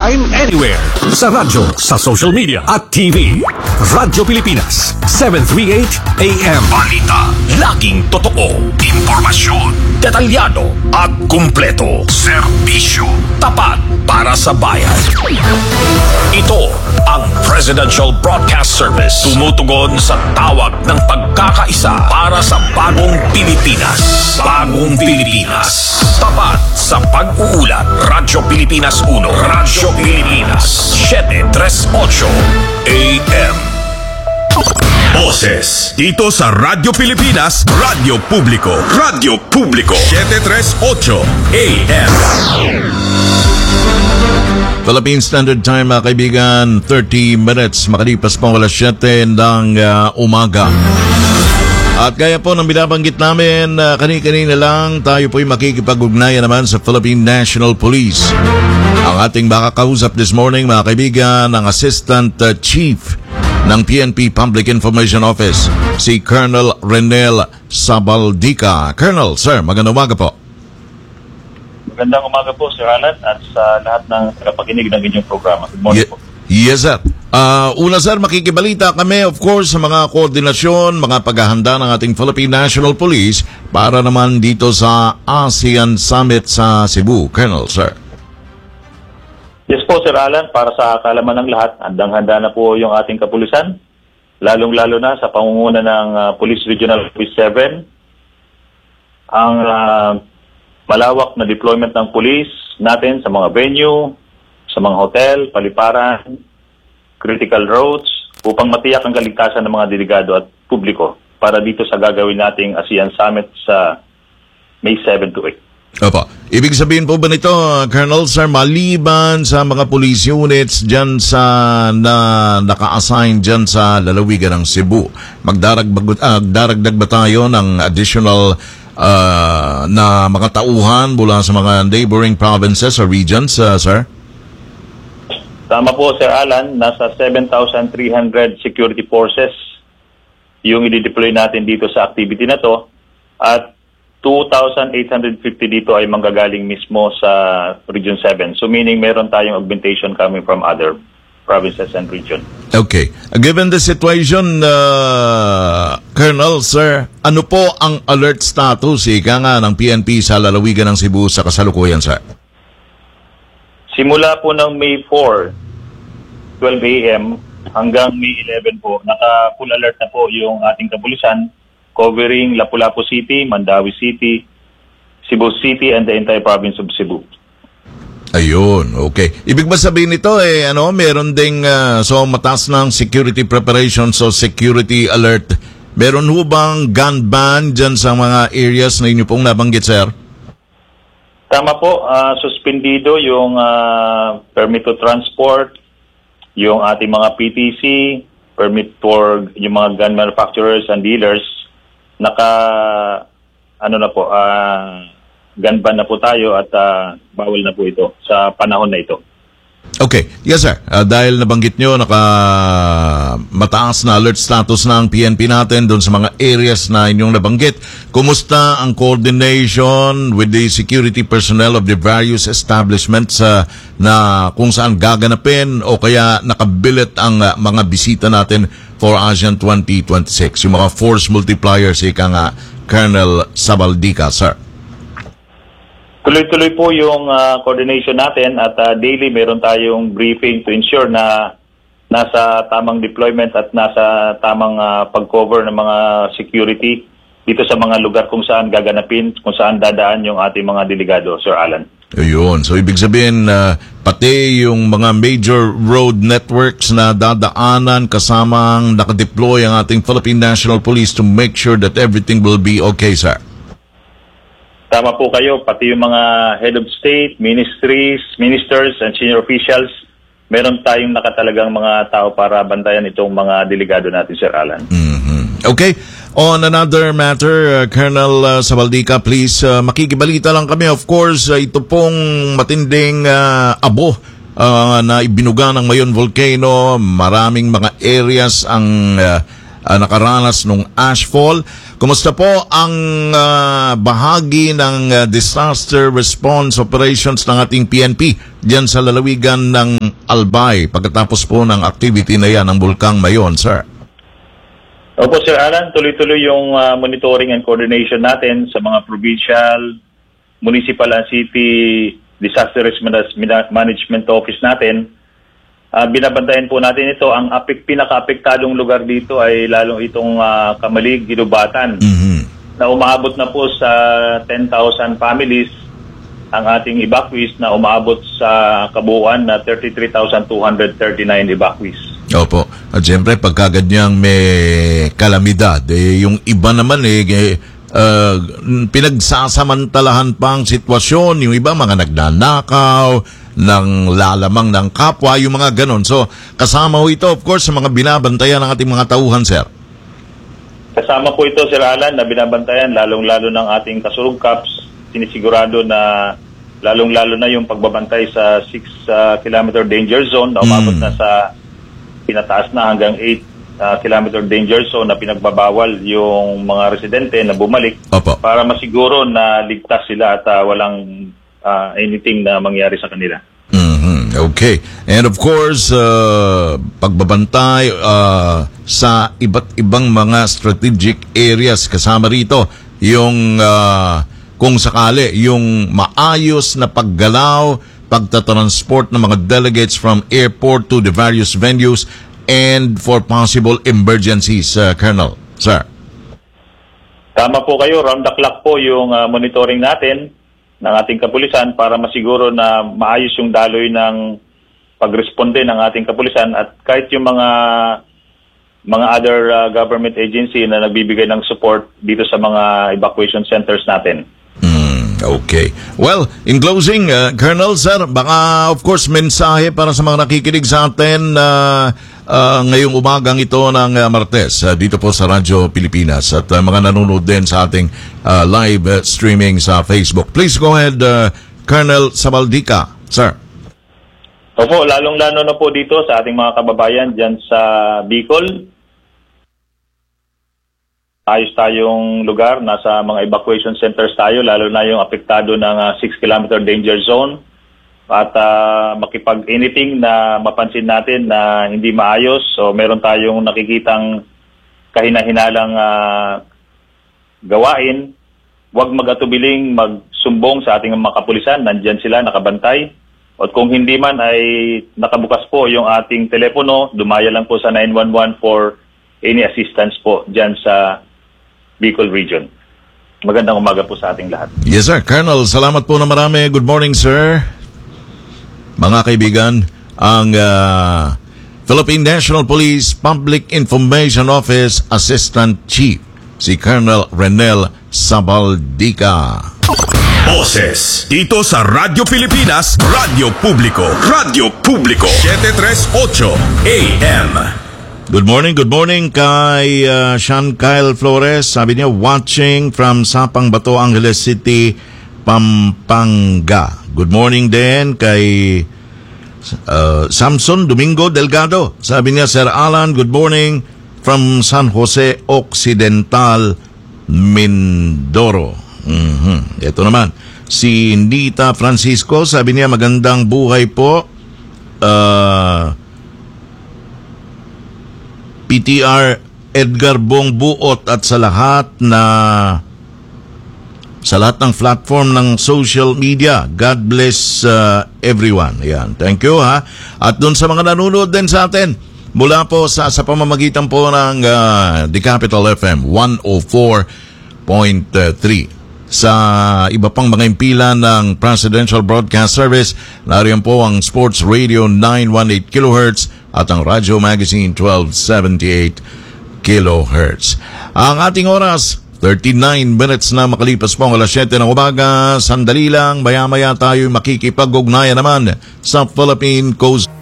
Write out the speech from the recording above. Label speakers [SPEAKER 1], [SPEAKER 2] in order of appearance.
[SPEAKER 1] anytime, anywhere. Sa radyo, sa social media, at TV. Radyo Pilipinas, 738 AM. Balita, laging totoo. Impormasyon, detalyado at kumpleto. Serbisyo, tapat para sa bayan. Ito ang Presidential Broadcast Service. Tumutugon sa tawag ng pagkakaisa para sa bagong Pilipinas. Bagong Pilipinas. Tapat sa pag-uulat. Radyo Pilipinas 1. Radyo Pilipinas 738 AM. Boses dito sa Radyo Pilipinas, Radyo Publiko. Radyo Publiko 738 AM.
[SPEAKER 2] Philippine Standard Time, mga kaibigan, 30 minutes makalipas pang alas 7 ng umaga. At gaya po ng binabanggit namin, kani-kanina lang tayo po'y makikipag-ugnayan naman sa Philippine National Police. Ang ating makakausap this morning, mga kaibigan, ang Assistant Chief ng PNP Public Information Office, si Colonel Renel Sabaldica. Colonel, sir, magandang umaga po.
[SPEAKER 3] Magandang umaga po, Sir Alan, at sa lahat ng tagapakinig ng inyong programa. Good morning po.
[SPEAKER 2] Yes, sir. Una, sir, makikibalita kami, of course, sa mga koordinasyon, mga paghahanda ng ating Philippine National Police para naman dito sa ASEAN Summit sa Cebu. Colonel, sir.
[SPEAKER 3] Yes po, Sir Alan, para sa kaalaman ng lahat, handang-handa na po yung ating kapulisan, lalong-lalo na sa pangunguna ng Police Regional Office 7. Ang malawak na deployment ng police natin sa mga venue, sa mga hotel, paliparan, critical roads, upang matiyak ang kaligtasan ng mga delegado at publiko para dito sa gagawin nating ASEAN Summit sa May 7 to 8.
[SPEAKER 2] Opo. Ibig sabihin po ba nito, Colonel, sir, maliban sa mga police units dyan sa naka-assign dyan sa lalawigan ng Cebu, magdaragdag ba tayo ng additional na mga tauhan mula sa mga neighboring provinces or regions, sir?
[SPEAKER 3] Tama po, Sir Alan, nasa 7,300 security forces yung i-deploy natin dito sa activity na to, at 2,850 dito ay manggagaling mismo sa Region 7. So meaning meron tayong augmentation coming from other provinces and region. Okay.
[SPEAKER 2] Given the situation, Colonel, sir, ano po ang alert status nga ng PNP sa lalawigan ng Cebu sa kasalukuyan, sir?
[SPEAKER 3] Simula po ng May 4, 12 a.m. hanggang May 11 po, naka-full alert na po yung ating kapulisan, covering Lapu-Lapu City, Mandawi City, Cebu City, and the entire province of Cebu.
[SPEAKER 2] Ayun, okay. Ibig ba sabihin nito, meron ding, so mataas ng security preparation, so security alert. Meron ho bang gun ban dyan sa mga areas na inyo pong nabanggit, sir?
[SPEAKER 3] Tama po, suspendido yung permit to transport, yung ating mga PTC, permit for yung mga gun manufacturers and dealers. Gun ban na po tayo at bawal na po ito sa panahon na ito.
[SPEAKER 2] Okay. Yes, sir. Dahil nabanggit nyo, mataas na alert status ng PNP natin doon sa mga areas na inyong nabanggit. Kumusta ang coordination with the security personnel of the various establishments na kung saan gaganapin o kaya nakabilit ang mga bisita natin for ASEAN 2026? Yung mga force multipliers, Colonel Sabaldica, sir.
[SPEAKER 3] Tuloy-tuloy po yung coordination natin at daily meron tayong briefing to ensure na nasa tamang deployment at nasa tamang pag-cover ng mga security dito sa mga lugar kung saan gaganapin, kung saan dadaan yung ating mga delegado, Sir Alan.
[SPEAKER 2] Ayun. So, ibig sabihin, pati yung mga major road networks na dadaanan kasamang nakadeploy ang ating Philippine National Police to make sure that everything will be okay, sir.
[SPEAKER 3] Tama po kayo. Pati yung mga head of state, ministries, ministers, and senior officials, meron tayong nakatalagang mga tao para bantayan itong mga delegado natin, Sir Alan.
[SPEAKER 2] Mm-hmm. Okay. On another matter, Colonel Sabaldica, please, makikibalita lang kami. Of course, ito pong matinding abo na ibinuga ng Mayon Volcano. Maraming mga areas ang nakaranas ng ashfall. Kumusta po ang bahagi ng disaster response operations ng ating PNP diyan sa lalawigan ng Albay pagkatapos po ng activity na yan ng Bulkang Mayon, sir?
[SPEAKER 3] Opo, Sir Alan, tuloy-tuloy yung monitoring and coordination natin sa mga provincial, municipal and city disaster risk management office natin. Binabantayan po natin ito. Ang pinaka-apektadong lugar dito ay lalong itong Kamalig, Ginubatan, na umaabot na po sa 10,000 families ang ating evacuees, na umaabot sa kabuuan na 33,239 evacuees.
[SPEAKER 2] Opo. At siyempre, pagka ganyang may kalamidad, yung iba naman pinagsasamantalahan pang sitwasyon, yung iba mga nagnanakaw, ng lalamang ng kapwa, yung mga ganon. So, kasama ho ito, of course, sa mga binabantayan ng ating mga tauhan, sir.
[SPEAKER 3] Kasama po ito, Sir Alan, na binabantayan, lalong-lalo ng ating kasurug caps. Sinisigurado na lalong-lalo na yung pagbabantay sa 6-kilometer danger zone na umabot na sa pinataas na hanggang 8-kilometer danger zone na pinagbabawal yung mga residente na bumalik.
[SPEAKER 2] Opo.
[SPEAKER 3] Para masiguro na ligtas sila at walang anything na mangyari sa kanila.
[SPEAKER 2] Okay. And of course, pagbabantay sa iba't ibang mga strategic areas, kasama rito yung kung sakali yung maayos na paggalaw, pagtatransport ng mga delegates from airport to the various venues and for possible emergencies, Colonel. Sir.
[SPEAKER 3] Tama po kayo, round the clock po yung monitoring natin ng ating kapulisan para masiguro na maayos yung daloy ng pagresponde ng ating kapulisan, at kahit yung mga other government agency na nagbibigay ng support dito sa mga evacuation centers natin.
[SPEAKER 2] Okay. Well, in closing, Colonel, sir, baka of course mensahe para sa mga nakikinig sa atin ngayong umagang ito ng Martes dito po sa Radyo Pilipinas at mga nanonood din sa ating live streaming sa Facebook. Please go ahead, Colonel Sabaldica, sir.
[SPEAKER 3] Opo, lalong-lalo na po dito sa ating mga kababayan dyan sa Bicol. Ayos tayong lugar, nasa mga evacuation centers tayo, lalo na yung apektado ng 6-kilometer danger zone. At makipag-anything na mapansin natin na hindi maayos, so meron tayong nakikitang kahina-hinalang gawain, huwag mag-atubiling magsumbong sa ating mga kapulisan, nandyan sila, nakabantay. At kung hindi man ay nakabukas po yung ating telepono, dumaya lang po sa 911 for any assistance po dyan sa Bicol region. Magandang umaga po sa ating lahat.
[SPEAKER 2] Yes, sir. Colonel, salamat po na marami. Good morning, sir. Mga kaibigan, ang Philippine National Police Public Information Office Assistant Chief, si Colonel Renel Sabaldica.
[SPEAKER 1] Boses dito sa Radyo Pilipinas, Radyo Publiko. Radyo Publiko 738 AM.
[SPEAKER 2] Good morning kay Sean Kyle Flores. Sabi niya, watching from Sapang Bato, Angeles City, Pampanga. Good morning din kay Samson Domingo Delgado. Sabi niya, Sir Alan, good morning from San Jose Occidental, Mindoro. Ito naman, si Nita Francisco. Sabi niya, magandang buhay po. PTR Edgar Bong Buot at sa lahat ng platform ng social media. God bless everyone. Ayan. Thank you, ha. At dun sa mga nanonood din sa atin mula po sa pamamagitan po ng The Capital FM 104.3 sa iba pang mga impila ng Presidential Broadcast Service. Nariyan po ang Sports Radio 918 kHz at ang Radyo Magazine 1278 kHz. Ang ating oras, 39 minutes na makalipas po ang alas 7 ng umaga. Sandali lang, maya-maya tayo makikipag-ugnayan naman sa Philippine Coast